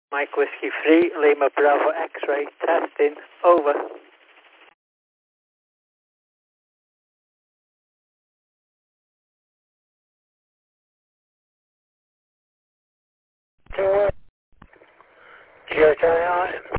Mike Whiskey 3, Lima Bravo X-ray, testing, over. GHI.